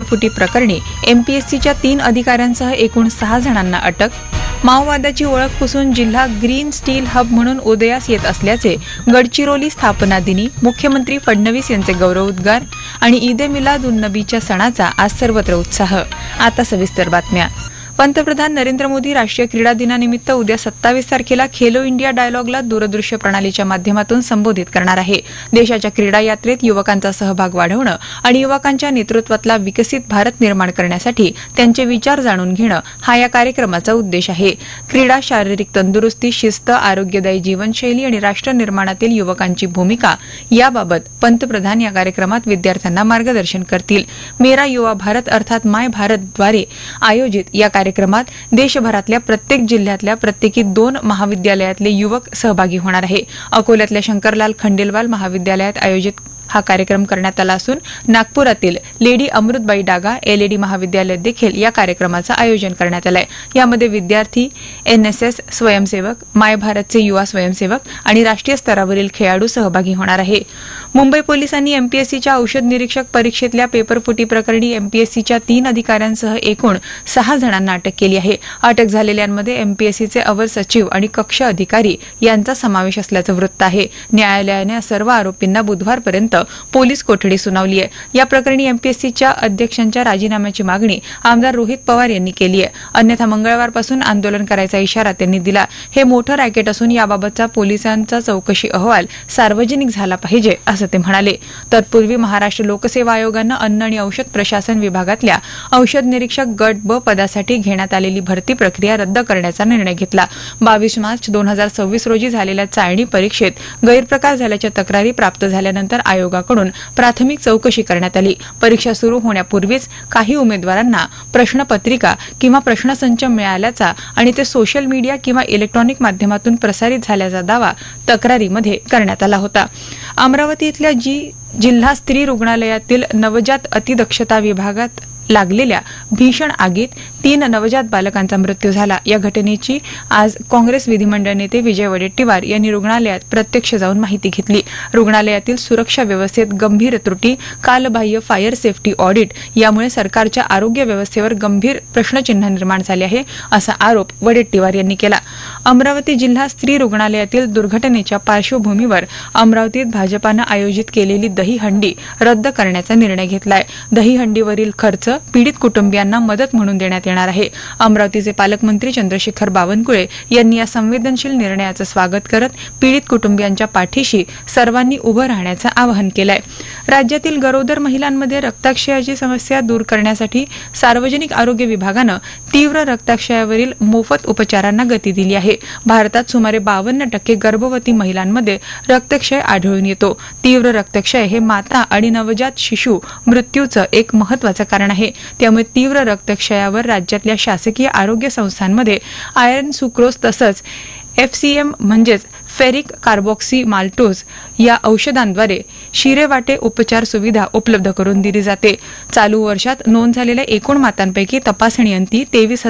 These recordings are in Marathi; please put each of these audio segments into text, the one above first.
पेपरफुटी प्रकरणी एमपीएससीच्या 3 अधिकाऱ्यांसह एकूण 6 जणांना अटक. माओवादाची ओळख पुसून जिल्हा ग्रीन स्टील हब म्हणून उदयास येत असल्याचे गडचिरोली स्थापना दिनी मुख्यमंत्री फडणवीस यांचे गौरवोद्गार आणि ईद ए मिलादुन्नबीच्या सणाचा आज सर्वत्र उत्साह. आता सविस्तर बातम्या. पंतप्रधान नरेंद्र मोदी राष्ट्रीय क्रीडा दिनानिमित्त उद्या 27 तारखेला खेलो इंडिया डायलॉगला दूरदृश्य प्रणालीच्या माध्यमातून संबोधित करणार आहे. देशाच्या क्रीडा यात्रेत युवकांचा सहभाग वाढवणं आणि युवकांच्या नेतृत्वातला विकसित भारत निर्माण करण्यासाठी त्यांचे विचार जाणून घेणं हा या कार्यक्रमाचा उद्देश आहे. क्रीडा, शारीरिक तंदुरुस्ती, शिस्त, आरोग्यदायी जीवनशैली आणि राष्ट्र निर्माणातील युवकांची भूमिका याबाबत पंतप्रधान या कार्यक्रमात विद्यार्थ्यांना मार्गदर्शन करतील. मेरा युवा भारत अर्थात माय भारतद्वारे आयोजित या कार्यक्रमात देशभरातल्या प्रत्येक जिल्ह्यातल्या प्रत्येकी 2 महाविद्यालयातले युवक सहभागी होणार आहे. अकोल्यातल्या शंकरलाल खंडेलवाल महाविद्यालयात आयोजित हा कार्यक्रम करण्यात आला असून नागपुरातील लेडी अमृतबाई डागा एलएडी महाविद्यालयात देखील या कार्यक्रमाचं आयोजन करण्यात आलं आहे. यामध्ये विद्यार्थी, एनएसएस स्वयंसेवक, माय भारतचे युवा स्वयंसेवक आणि राष्ट्रीय स्तरावरील खेळाडू सहभागी होणार आहे. मुंबई पोलिसांनी एमपीएससीच्या औषध निरीक्षक परीक्षेतल्या पेपरफुटी प्रकरणी एमपीएससीच्या 3 अधिकाऱ्यांसह एकूण 6 जणांना अटक केली आहे. अटक झालेल्यांमध्ये एमपीएससीचे अवर सचिव आणि कक्ष अधिकारी यांचा समावेश असल्याचं वृत्त आहे. न्यायालयाने सर्व आरोपींना बुधवारपर्यंत पोलीस कोठडी सुनावली आहे. या प्रकरणी एमपीएससीच्या अध्यक्षांच्या राजीनाम्याची मागणी आमदार रोहित पवार यांनी केली आहे. अन्यथा मंगळवारपासून आंदोलन करायचा इशारा त्यांनी दिला. हे मोठं रॅकेट असून याबाबतचा पोलिसांचा चौकशी अहवाल सार्वजनिक झाला पाहिजे असं ते म्हणाले. तत्पूर्वी महाराष्ट्र लोकसेवा आयोगानं अन्न आणि औषध प्रशासन विभागातल्या औषध निरीक्षक गट ब पदासाठी घेण्यात आलेली भरती प्रक्रिया रद्द करण्याचा निर्णय घेतला. 22 मार्च 2026 रोजी झालेल्या चाळणी परीक्षेत गैरप्रकार झाल्याच्या तक्रारी प्राप्त झाल्यानंतर आयोगाकडून प्राथमिक चौकशी करण्यात आली. परीक्षा सुरू होण्यापूर्वीच काही उमेदवारांना प्रश्नपत्रिका किंवा प्रश्नसंच मिळाल्याचा आणि ते सोशल मीडिया किंवा इलेक्ट्रॉनिक माध्यमातून प्रसारित झाल्याचा दावा तक्रारीमध्ये करण्यात आला होता. अमरावती इथल्या जिल्हा स्त्री रुग्णालयातील नवजात अतिदक्षता विभागात लागलेल्या भीषण आगीत 3 नवजात बालकांचा मृत्यू झाला. या घटनेची आज काँग्रेस विधिमंडळ नेते विजय वडेट्टीवार यांनी रुग्णालयात प्रत्यक्ष जाऊन माहिती घेतली. रुग्णालयातील सुरक्षा व्यवस्थेत गंभीर त्रुटी, कालबाह्य फायर सेफ्टी ऑडिट यामुळे सरकारच्या आरोग्य व्यवस्थेवर गंभीर प्रश्नचिन्ह निर्माण झाले आहे असा आरोप वडेट्टीवार यांनी केला. अमरावती जिल्हा स्त्री रुग्णालयातील दुर्घटनेच्या पार्श्वभूमीवर अमरावतीत भाजपानं आयोजित केलेली दहीहंडी रद्द करण्याचा निर्णय घेतलाय. दहीहंडीवरील खर्च पीडित कुटुंबियांना मदत म्हणून देण्यात येणार आहे. अमरावतीचे पालकमंत्री चंद्रशेखर बावनकुळे यांनी या संवेदनशील निर्णयाचं स्वागत करत पीडित कुटुंबियांच्या पाठीशी सर्वांनी उभं राहण्याचं आवाहन केलंय. राज्यातील गरोदर महिलांमध्ये रक्ताक्षयाची समस्या दूर करण्यासाठी सार्वजनिक आरोग्य विभागानं तीव्र रक्ताक्षयावरील मोफत उपचारांना गती दिली आहे. भारतात सुमारे 52% गर्भवती महिलांमध्ये रक्तक्षय आढळून येतो. तीव्र रक्तक्षय हे माता आणि नवजात शिशु मृत्यूचं एक महत्त्वाचं कारण आहे. त्यामुळे तीव्र रक्तक्षयावर राज्यातल्या शासकीय आरोग्य संस्थांमध्ये आयर्न सुक्रोज तसंच एफसीएम म्हणजेच फेरिक कार्बॉक्सी माल्टोज या औषधांद्वारे शिरेवाटे उपचार सुविधा उपलब्ध करून दिली जाते. चालू वर्षात नोंद झालेल्या एकूण मातांपैकी तपासणीअंती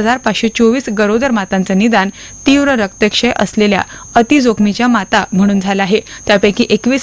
23,524 गरोदर मातांचं निदान तीव्र रक्तक्षय असलेल्या अतिजोखमीच्या माता म्हणून झालं आहे. त्यापैकी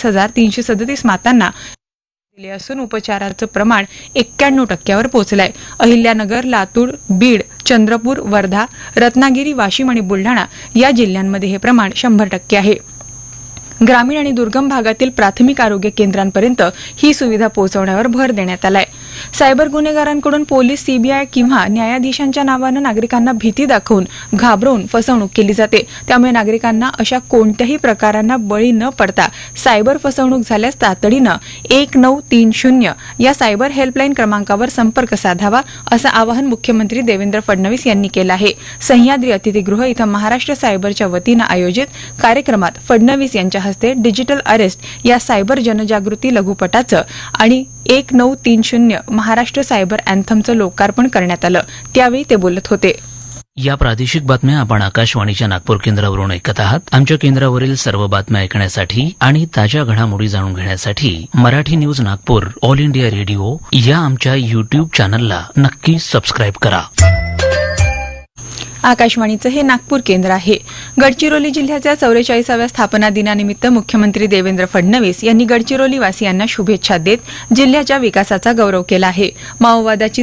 21,337 मातांना दिले असून उपचाराचं प्रमाण 91% पोहोचलंय. अहिल्यानगर, लातूर, बीड, चंद्रपूर, वर्धा, रत्नागिरी, वाशिम आणि बुलढाणा या जिल्ह्यांमध्ये हे प्रमाण 100% आहे. ग्रामीण आणि दुर्गम भागातील प्राथमिक आरोग्य केंद्रांपर्यंत ही सुविधा पोहोचवण्यावर भर देण्यात आलाय. सायबर गुन्हेगारांकडून पोलीस, सीबीआय किंवा न्यायाधीशांच्या नावानं नागरिकांना भीती दाखवून घाबरवून फसवणूक केली जाते. त्यामुळे नागरिकांना अशा कोणत्याही प्रकारांना बळी न पडता सायबर फसवणूक झाल्यास तातडीनं 1930 या सायबर हेल्पलाईन क्रमांकावर संपर्क साधावा असं आवाहन मुख्यमंत्री देवेंद्र फडणवीस यांनी केलं आहे. सह्याद्री अतिथीगृह इथं महाराष्ट्र सायबरच्या वतीनं आयोजित कार्यक्रमात फडणवीस यांच्या हस्ते डिजिटल अरेस्ट या सायबर जनजागृती लघुपटाचं आणि 1930 महाराष्ट्र सायबर अँथमचं लोकार्पण करण्यात आलं. त्यावेळी ते बोलत होते. या प्रादेशिक बातम्या आपण आकाशवाणीच्या नागपूर केंद्रावरून ऐकत आहात. आमच्या केंद्रावरील सर्व बातम्या ऐकण्यासाठी आणि ताज्या घडामोडी जाणून घेण्यासाठी Marathi news Nagpur all India radio या आमच्या युट्यूब चॅनलला नक्की सबस्क्राईब करा. आकाशवाणीचं हे नागपूर केंद्र आहे. गडचिरोली जिल्ह्याच्या 44व्या स्थापना दिनानिमित्त मुख्यमंत्री देवेंद्र फडणवीस यांनी गडचिरोली वासियांना शुभेच्छा देत जिल्ह्याच्या विकासाचा गौरव केला आहे. माओवादाची